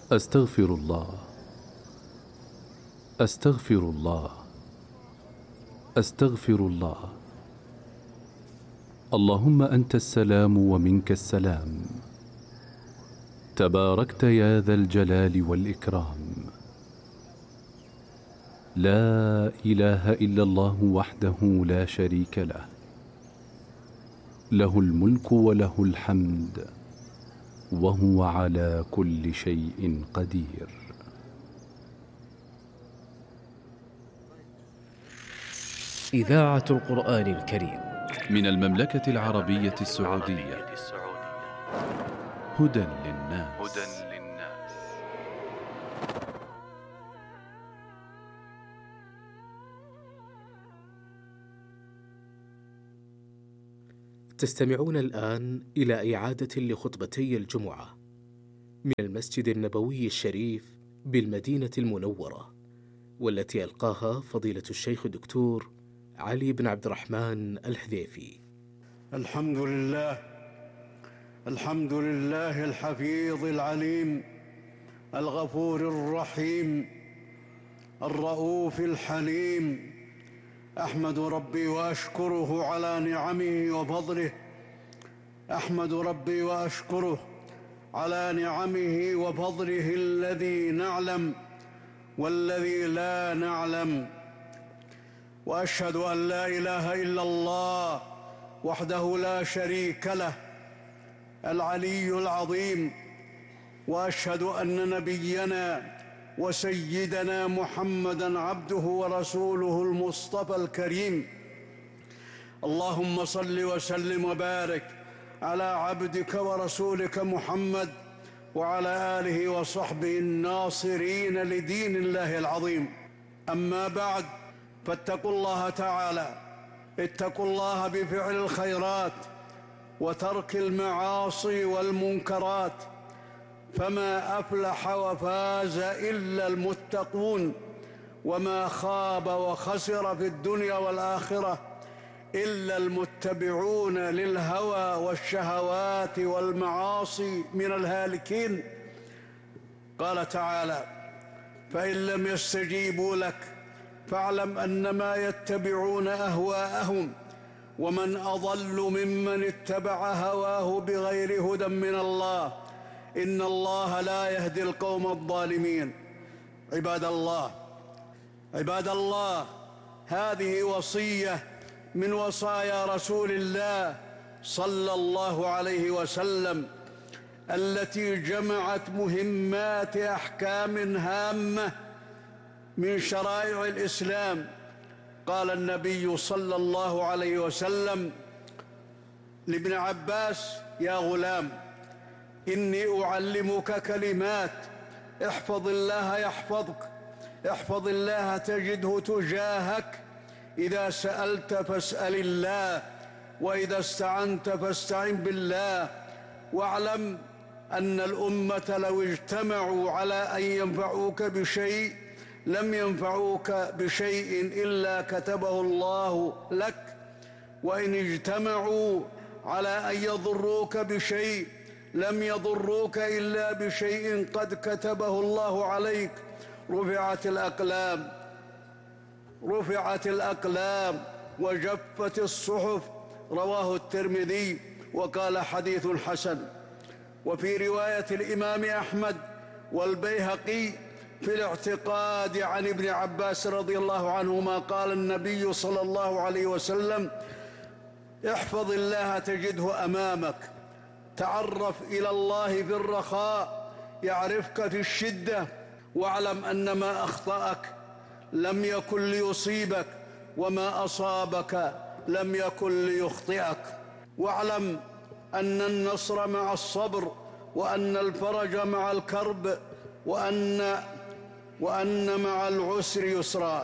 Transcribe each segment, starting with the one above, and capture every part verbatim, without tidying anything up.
أستغفر الله أستغفر الله أستغفر الله. اللهم أنت السلام ومنك السلام، تباركت يا ذا الجلال والإكرام. لا إله إلا الله وحده لا شريك له، له الملك وله الحمد وهو على كل شيء قدير. إذاعة القرآن الكريم من المملكة العربية السعودية. هدى للناس. تستمعون الآن إلى إعادة لخطبتي الجمعة من المسجد النبوي الشريف بالمدينة المنورة، والتي ألقاها فضيلة الشيخ الدكتور علي بن عبد الرحمن الحذيفي. الحمد لله الحمد لله الحفيظ العليم الغفور الرحيم الرؤوف الحليم. أحمد ربي وأشكره على نعمه وفضله، أحمد ربي وأشكره على نعمه وفضله الذي نعلم والذي لا نعلم. وأشهد أن لا إله إلا الله وحده لا شريك له العلي العظيم، وأشهد أن نبينا وسيدنا محمدًا عبده ورسوله المصطفى الكريم. اللهم صل وسلم وبارك على عبدك ورسولك محمد وعلى آله وصحبه الناصرين لدين الله العظيم. أما بعد، فاتقوا الله تعالى، اتقوا الله بفعل الخيرات وترك المعاصي والمنكرات، فما أفلح وفاز إلا المتقون، وما خاب وخسر في الدنيا والآخرة إلا المتبعون للهوى والشهوات والمعاصي من الهالكين. قال تعالى: فإن لم يستجيبوا لك فاعلم أنما يتبعون أهواءهم ومن أضل ممن اتبع هواه بغير هدى من الله، إن الله لا يهدي القوم الظالمين. عباد الله عباد الله هذه وصية من وصايا رسول الله صلى الله عليه وسلم، التي جمعت مهمات أحكام هامة من شرائع الإسلام. قال النبي صلى الله عليه وسلم لابن عباس: يا غلام، إني أعلمك كلمات، احفظ الله يحفظك، احفظ الله تجده تجاهك، إذا سألت فاسأل الله، وإذا استعنت فاستعن بالله، واعلم أن الأمة لو اجتمعوا على أن ينفعوك بشيء لم ينفعوك بشيء إلا كتبه الله لك، وإن اجتمعوا على أن يضروك بشيء لم يضروك إلا بشيء قد كتبه الله عليك. رفعت الأقلام رفعت الأقلام وجفت الصحف. رواه الترمذي وقال: حديث حسن. وفي رواية الإمام أحمد والبيهقي في الاعتقاد عن ابن عباس رضي الله عنهما قال النبي صلى الله عليه وسلم: احفظ الله تجده أمامك، تعرف إلى الله في الرخاء يعرفك في الشدة، واعلم أن ما أخطأك لم يكن ليصيبك، وما أصابك لم يكن ليخطئك. واعلم أن النصر مع الصبر، وأن الفرج مع الكرب، وأن وأن مع العسر يسرا.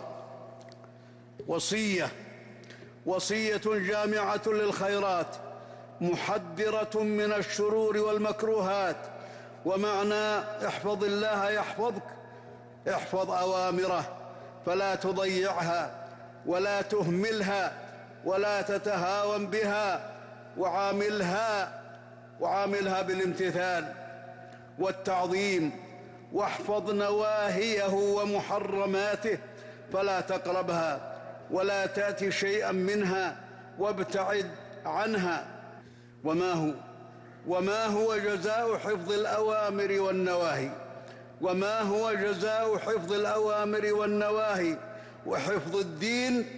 وصية وصية جامعة للخيرات، محذرة من الشرور والمكروهات. ومعنى احفظ الله يحفظك: احفظ أوامره فلا تضيعها ولا تهملها ولا تتهاون بها، وعاملها وعاملها بالامتثال والتعظيم واحفظ نواهيه ومحرماته فلا تقربها ولا تأتي شيئا منها وابتعد عنها. وما هو وما هو جزاء حفظ الأوامر والنواهي وما هو جزاء حفظ الأوامر والنواهي وحفظ الدين؟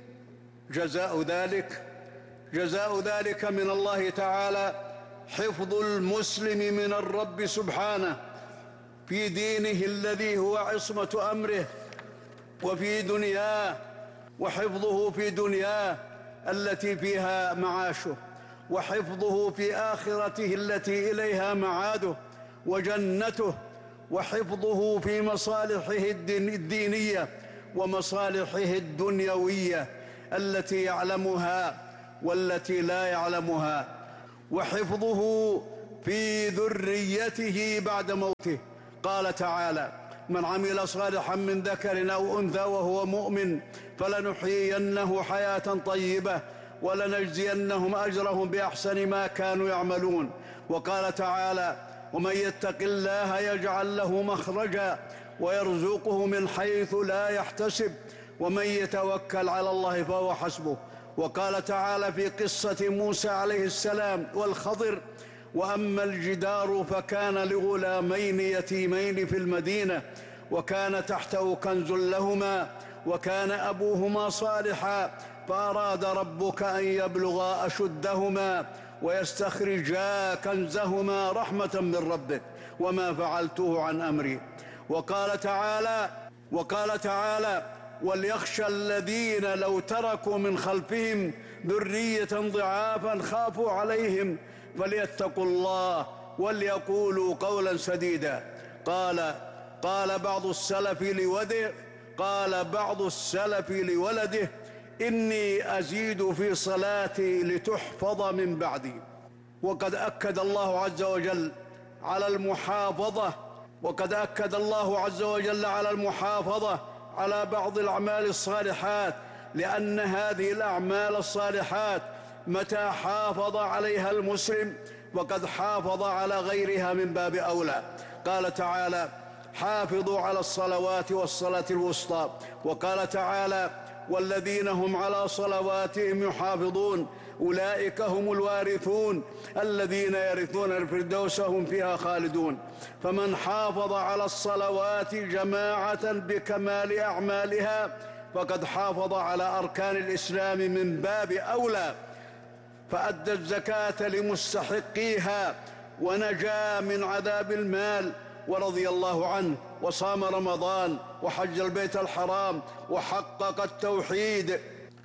جزاء ذلك جزاء ذلك من الله تعالى حفظ المسلم من الرب سبحانه في دينه الذي هو عصمة أمره، وفي دنياه، وحفظه في دنياه التي فيها معاشه، وحفظه في آخرته التي إليها معاده وجنته، وحفظه في مصالحه الدينية ومصالحه الدنيوية التي يعلمها والتي لا يعلمها، وحفظه في ذريته بعد موته. قال تعالى: من عمل صالحا من ذكر أو أنثى وهو مؤمن فلنحيينه حياة طيبة ولنجزينهم أجرهم بأحسن ما كانوا يعملون. وقال تعالى: ومن يتق الله يجعل له مخرجا ويرزقه من حيث لا يحتسب ومن يتوكل على الله فهو حسبه. وقال تعالى في قصة موسى عليه السلام والخضر: وأما الجدار فكان لغلامين يتيمين في المدينة وكان تحته كنز لهما وكان أبوهما صالحا فأراد ربك أن يبلغا أشدهما ويستخرجا كنزهما رحمة من ربك وما فعلته عن أمري. وقال تعالى وقال تعالى وليخشى الذين لو تركوا من خلفهم ذرية ضعافا خافوا عليهم فليتقوا الله وليقولوا قولا سديدا. قال قال بعض السلف لوده قال بعض السلف لولده: إني أزيد في صلاتي لتحفظ من بعدي. وقد أكد الله عز وجل على المحافظة وقد أكد الله عز وجل على المحافظة على بعض الأعمال الصالحات، لأن هذه الأعمال الصالحات متى حافظ عليها المسلم وقد حافظ على غيرها من باب أولى. قال تعالى: حافظوا على الصلوات والصلاة الوسطى. وقال تعالى: والذين هم على صلواتهم يحافظون أولئك هم الوارثون الذين يرثون الفردوس هم فيها خالدون. فمن حافظ على الصلوات جماعة بكمال أعمالها فقد حافظ على أركان الإسلام من باب أولى، فأدى الزكاة لمستحقيها ونجا من عذاب المال ورضي الله عنه، وصام رمضان وحج البيت الحرام وحقق التوحيد.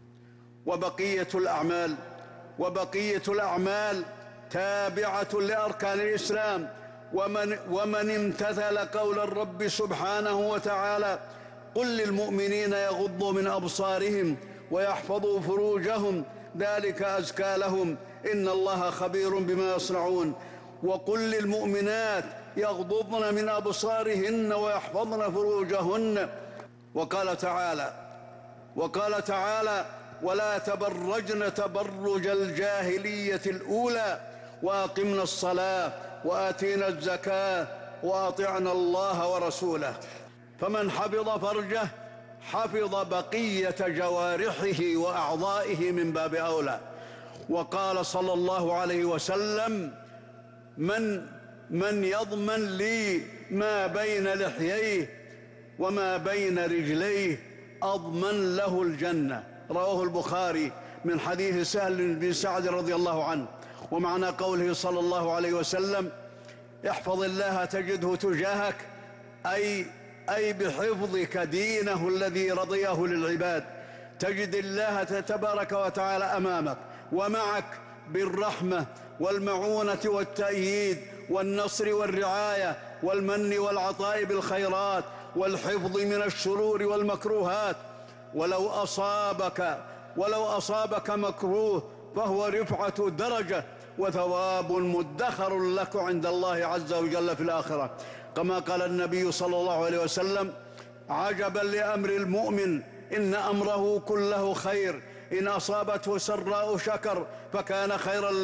وبقية الأعمال وبقية الأعمال تابعة لأركان الإسلام. ومن, ومن امتثل قول الرب سبحانه وتعالى: قل للمؤمنين يغضوا من أبصارهم ويحفظوا فروجهم ذلك أزكى لهم إن الله خبير بما يصنعون. وقل للمؤمنات يغضضن من أبصارهن ويحفظن فروجهن. وقال تعالى وقال تعالى: ولا تبرجن تبرج الجاهلية الأولى وأقمنا الصلاة وآتينا الزكاة وأطعنا الله ورسوله. فمن حفظ فرجه حفظ بقية جوارحه وأعضائه من باب أولى. وقال صلى الله عليه وسلم: من من يضمن لي ما بين لحييه وما بين رجليه أضمن له الجنة. رواه البخاري من حديث سهل بن سعد رضي الله عنه. ومعنى قوله صلى الله عليه وسلم: احفظ الله تجده تجاهك، أي أي بحفظك دينه الذي رضيه للعباد تجد الله تبارك وتعالى أمامك ومعك بالرحمة والمعونة والتأييد والنصر والرعاية والمن والعطاء بالخيرات والحفظ من الشرور والمكروهات. ولو أصابك ولو أصابك مكروه فهو رفعة درجة وثواب مدخر لك عند الله عز وجل في الآخرة، كما قال النبي صلى الله عليه وسلم: عجبا لأمر المؤمن إن أمره كله خير، إن أصابته سراء شكر فكان خيرا له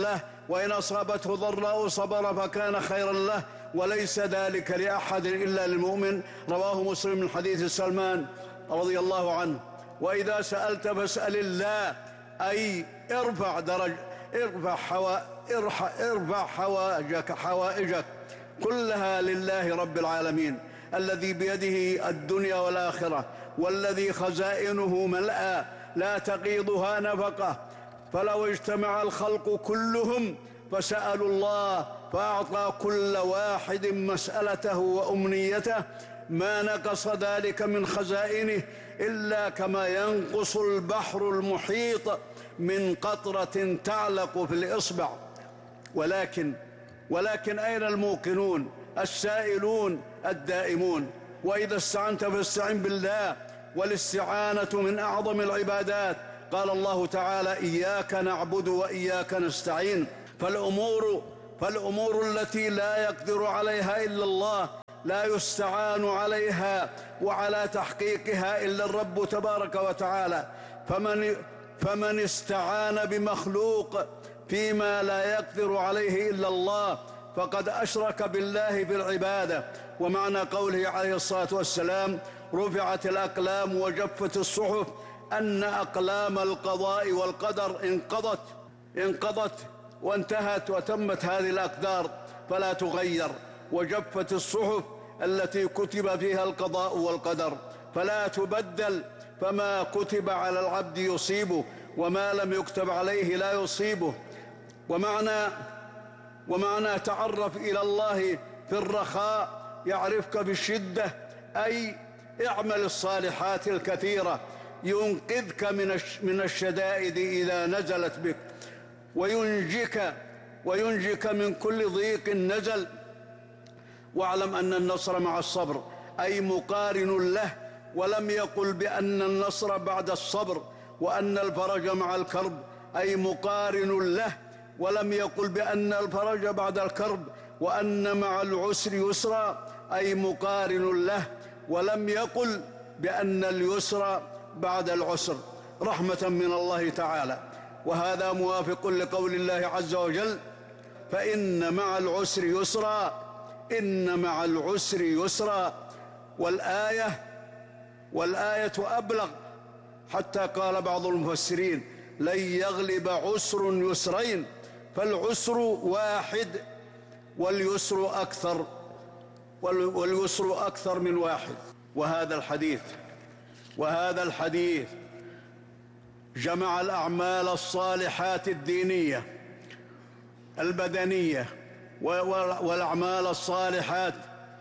وإن أصابته ضراء صبر فكان خيرا له، وليس ذلك لأحد إلا للمؤمن. رواه مسلم من حديث سلمان رضي الله عنه. وإذا سألت فاسأل الله، أي ارفع درج ارفع حوا ارفع حوائجك حوائجك كلها لله رب العالمين، الذي بيده الدنيا والآخرة، والذي خزائنه ملأى لا تغيضها نفقة. فلو اجتمع الخلق كلهم فسألوا الله فأعطى كل واحد مسألته وأمنيته ما نقص ذلك من خزائنه إلا كما ينقص البحر المحيط من قطرة تعلق في الإصبع. ولكن ولكن أين الموقنون السائلون الدائمون؟ وإذا استعنت فاستعن بالله، والاستعانة من أعظم العبادات. قال الله تعالى: إياك نعبد وإياك نستعين. فالأمور فالأمور التي لا يقدر عليها إلا الله لا يستعان عليها وعلى تحقيقها إلا الرب تبارك وتعالى. فمن فمن استعان بمخلوق فيما لا يقدر عليه إلا الله فقد أشرك بالله في العبادة. ومعنى قوله عليه الصلاة والسلام: رفعت الأقلام وجفت الصحف، أن أقلام القضاء والقدر انقضت انقضت وانتهت وتمت هذه الأقدار فلا تغير، وجفت الصحف التي كتب فيها القضاء والقدر فلا تبدل، فما كتب على العبد يصيبه وما لم يكتب عليه لا يصيبه. ومعنى ومعنى تعرف إلى الله في الرخاء يعرفك في الشدة، أي اعمل الصالحات الكثيرة ينقذك من الشدائد إذا نزلت بك، وينجيك وينجيك من كل ضيق نزل. واعلم أن النصر مع الصبر، أي مقارن له، ولم يقل بأن النصر بعد الصبر، وأن الفرج مع الكرب، أي مقارن له، ولم يقل بأن الفرج بعد الكرب، وأن مع العسر يسرا، أي مقارن له، ولم يقل بأن اليسر بعد العسر، رحمة من الله تعالى. وهذا موافق لقول الله عز وجل: فإن مع العسر يسرا، إن مع العسر يسرا. والآية والآية أبلغ، حتى قال بعض المفسرين: لن يغلب عسر يسرين، فالعسر واحد واليسر أكثر واليسر أكثر من واحد. وهذا الحديث وهذا الحديث جمع الأعمال الصالحات الدينية البدنية والأعمال الصالحات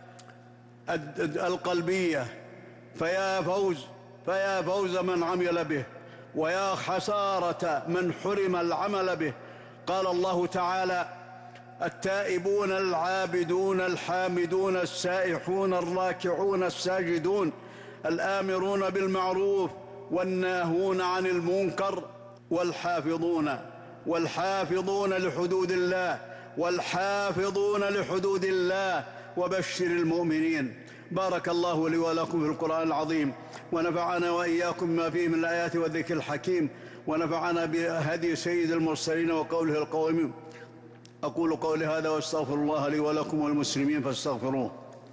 القلبية. فيا فوز فيا فوز من عمل به، ويا خسارة من حرم العمل به. قال الله تعالى: التائبون العابدون الحامدون السائحون الراكعون الساجدون الآمرون بالمعروف والناهون عن المنكر والحافظون والحافظون لحدود الله والحافظون لحدود الله وبشر المؤمنين. بارك الله لي ولكم في القرآن العظيم، ونفعنا وإياكم ما فيه من الآيات والذكر الحكيم، ونفعنا بهدي سيد المرسلين وقوله القويم. أقول قولي هذا واستغفر الله لي ولكم والمسلمين فاستغفروه.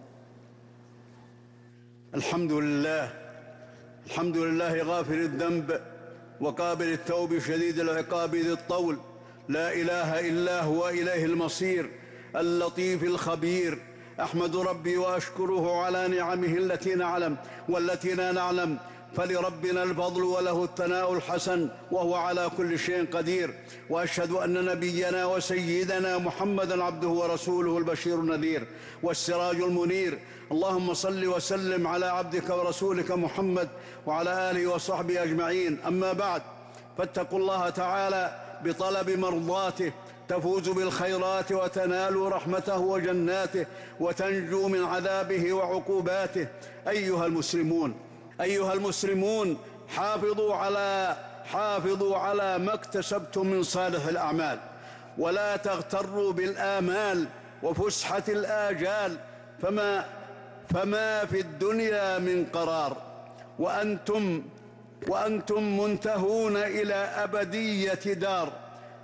الحمد لله الحمد لله غافر الذنب وقابل التوب شديد العقاب ذي الطول، لا إله إلا هو إليه المصير، اللطيف الخبير. أحمد ربي وأشكره على نعمه التي نعلم والتي لا نعلم، فلربنا الفضل وله الثناء الحسن وهو على كل شيء قدير. وأشهد أن نبينا وسيدنا محمدًا عبده ورسوله البشير النذير والسراج المنير. اللهم صل وسلم على عبدك ورسولك محمد وعلى آله وصحبه أجمعين. أما بعد، فاتقوا الله تعالى بطلب مرضاته تفوز بالخيرات وتنالوا رحمته وجناته وتنجو من عذابه وعقوباته. أيها المسلمون أيها المسلمون حافظوا على حافظوا على ما اكتسبتم من صالح الأعمال، ولا تغتروا بالآمال وفسحة الآجال، فما فما في الدنيا من قرار، وأنتم وأنتم منتهون إلى أبدية دار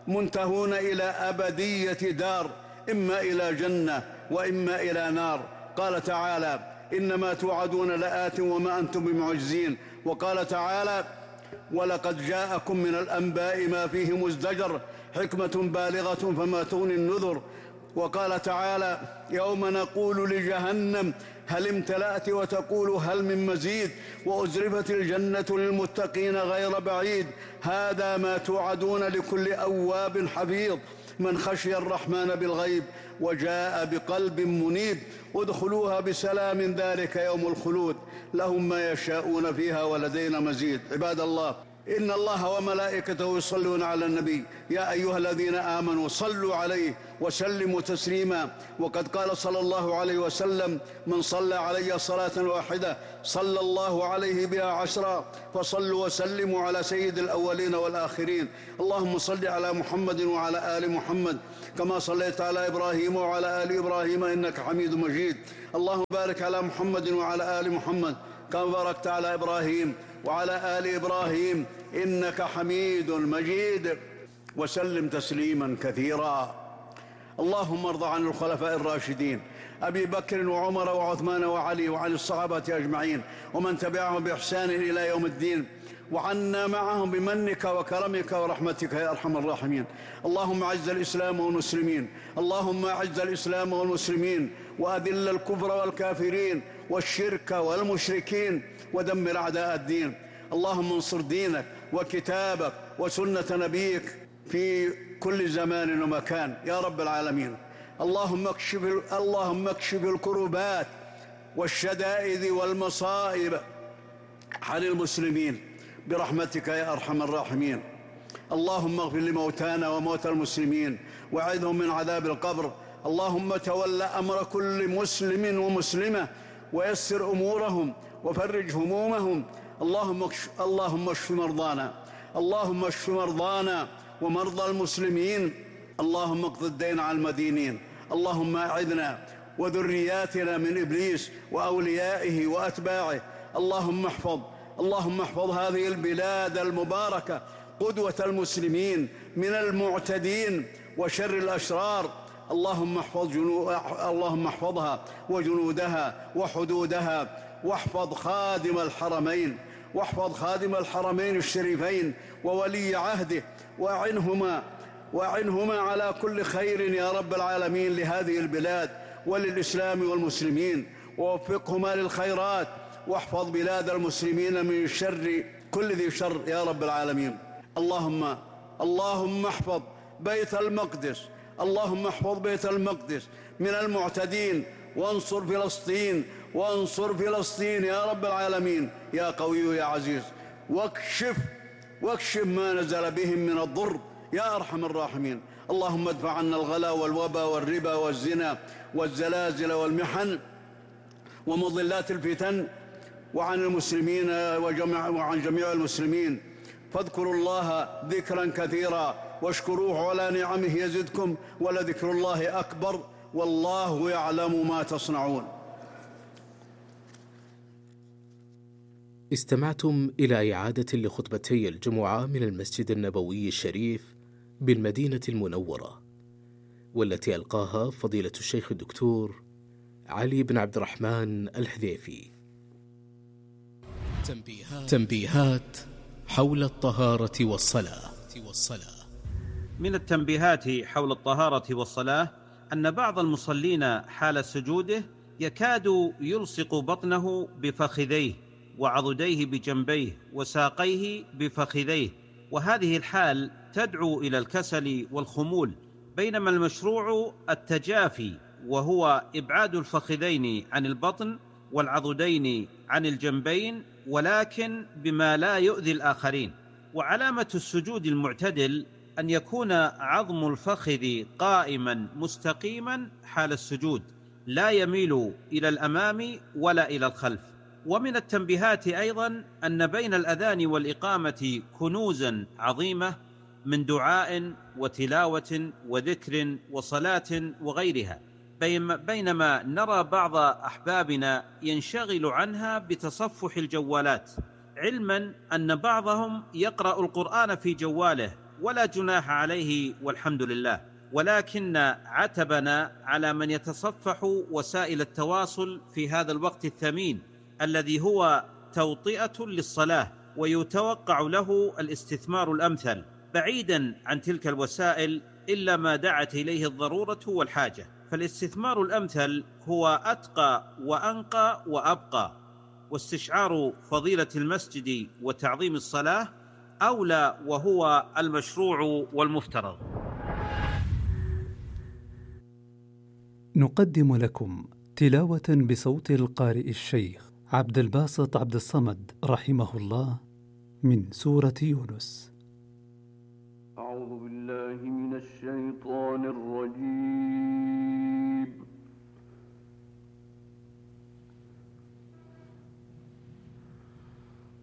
منتهون إلى أبدية دار، إما إلى جنة وإما إلى نار. قال تعالى: إنما توعدون لآت وما أنتم بمعجزين. وقال تعالى: ولقد جاءكم من الأنباء ما فيه مزدجر، حكمة بالغة فما تغني النذر. وقال تعالى: يوم نقول لجهنم هل امتلأت وتقول هل من مزيد، وأزرفت الجنة للمتقين غير بعيد، هذا ما توعدون لكل أواب حفيظ من خشي الرحمن بالغيب وجاء بقلب منيب، ادخلوها بسلام ذلك يوم الخلود، لهم ما يشاءون فيها ولدينا مزيد. عباد الله، إن الله وملائكته يصلون على النبي، يا أيها الذين آمنوا صلوا عليه وسلموا تسليما. وقد قال صلى الله عليه وسلم: من صلى علي صلاة واحدة صلى الله عليه بها عشرا، فصلوا وسلموا على سيد الأولين والآخرين. اللهم صل على محمد وعلى آل محمد كما صليت على إبراهيم وعلى آل إبراهيم إنك حميد مجيد. اللهم بارك على محمد وعلى آل محمد كما باركت على إبراهيم وعلى آل إبراهيم إنك حميد مجيد، وسلم تسليما كثيرا. اللهم ارض عن الخلفاء الراشدين أبي بكر وعمر وعثمان وعلي، وعن الصحابة أجمعين ومن تبعهم بإحسان إلى يوم الدين، وعنا معهم بمنك وكرمك ورحمتك يا أرحم الراحمين. اللهم أعز الإسلام والمسلمين، اللهم أعز الإسلام والمسلمين، وأذل الكفر والكافرين والشرك والمشركين، ودمر أعداء الدين. اللهم انصر دينك وكتابك وسنة نبيك في كل زمان ومكان يا رب العالمين. اللهم اكشف اللهم اكشف الكربات والشدائد والمصائب عن المسلمين برحمتك يا أرحم الراحمين. اللهم اغفر لموتانا وموتى المسلمين وأعذهم من عذاب القبر. اللهم تول أمر كل مسلم ومسلمة ويسر أمورهم وفرج همومهم. اللهم اكشف اللهم اشف مرضانا اللهم اشف مرضانا ومرضى المسلمين. اللهم اقض الدين على المدينين. اللهم أعذنا وذرياتنا من إبليس وأوليائه وأتباعه. اللهم احفظ اللهم احفظ هذه البلاد المباركة قدوة المسلمين من المعتدين وشر الأشرار. اللهم احفظ جنو... اللهم احفظها وجنودها وحدودها، واحفظ خادم الحرمين واحفظ خادم الحرمين الشريفين وولي عهده، وأعنهما وأعنهما على كل خير يا رب العالمين لهذه البلاد وللإسلام والمسلمين، ووفقهما للخيرات، واحفظ بلاد المسلمين من شر كل ذي شر يا رب العالمين. اللهم اللهم احفظ بيت المقدس اللهم احفظ بيت المقدس من المعتدين، وانصر فلسطين وانصر فلسطين يا رب العالمين يا قوي يا عزيز، واكشف واكشف ما نزل بهم من الضر يا أرحم الراحمين. اللهم ادفع عنا الغلا والوبا والربا والزنا والزلازل والمحن ومضلات الفتن وعن المسلمين وجميع وعن جميع المسلمين. فاذكروا الله ذكرا كثيرا واشكروه على نعمه يزدكم، ولذكر الله أكبر والله يعلم ما تصنعون. استمعتم إلى إعادة لخطبتي الجمعة من المسجد النبوي الشريف بالمدينة المنورة، والتي ألقاها فضيلة الشيخ الدكتور علي بن عبد الرحمن الحذيفي. تنبيهات, تنبيهات حول الطهارة والصلاة. من التنبيهات حول الطهارة والصلاة أن بعض المصلين حال سجوده يكاد يلصق بطنه بفخذيه وعضديه بجنبيه وساقيه بفخذيه، وهذه الحال تدعو إلى الكسل والخمول، بينما المشروع التجافي، وهو إبعاد الفخذين عن البطن والعضدين عن الجنبين، ولكن بما لا يؤذي الآخرين. وعلامة السجود المعتدل أن يكون عظم الفخذ قائما مستقيما حال السجود، لا يميل إلى الأمام ولا إلى الخلف. ومن التنبيهات أيضا أن بين الأذان والإقامة كنوزا عظيمة من دعاء وتلاوة وذكر وصلاة وغيرها، بينما نرى بعض أحبابنا ينشغل عنها بتصفح الجوالات، علما أن بعضهم يقرأ القرآن في جواله ولا جناح عليه والحمد لله، ولكن عتبنا على من يتصفح وسائل التواصل في هذا الوقت الثمين الذي هو توطئة للصلاة، ويتوقع له الاستثمار الأمثل بعيدا عن تلك الوسائل إلا ما دعت إليه الضرورة والحاجة. فالاستثمار الأمثل هو أتقى وأنقى وأبقى، واستشعار فضيلة المسجد وتعظيم الصلاة أولى وهو المشروع والمفترض. نقدم لكم تلاوة بصوت القارئ الشيخ عبد الباسط عبد الصمد رحمه الله من سورة يونس. أعوذ بالله من الشيطان الرجيم.